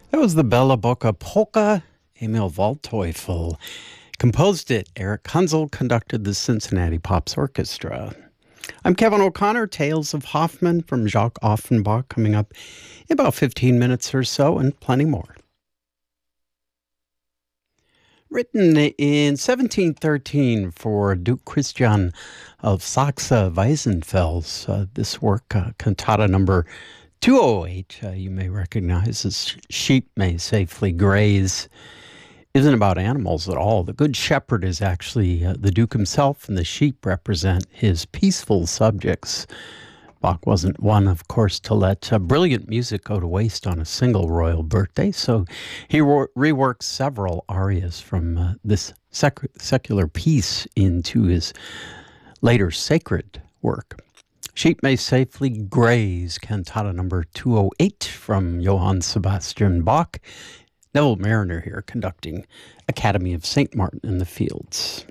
That was the Bella Bocca polka. Emil Waldteufel composed it. Eric Hunzel conducted the Cincinnati Pops Orchestra. I'm Kevin O'Connor. Tales of Hoffmann from Jacques Offenbach coming up in about 15 minutes or so, and plenty more. Written in 1713 for Duke Christian of Saxe-Weissenfels, this work, cantata number 208, you may recognize as Sheep May Safely Graze, isn't about animals at all. The Good Shepherd is actually the Duke himself, and the sheep represent his peaceful subjects. Bach wasn't one, of course, to let brilliant music go to waste on a single royal birthday, so he reworked several arias from this secular piece into his later sacred work. Sheep May Safely Graze, cantata number 208 from Johann Sebastian Bach. Neville Mariner here conducting Academy of St. Martin in the Fields.